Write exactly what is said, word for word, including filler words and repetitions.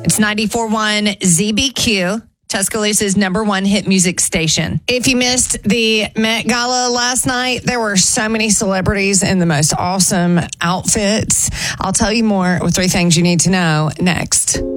It's ninety-four point one Z B Q, Tuscaloosa's number one hit music station. If you missed the Met Gala last night, there were so many celebrities in the most awesome outfits. I'll tell you more with three things you need to know next.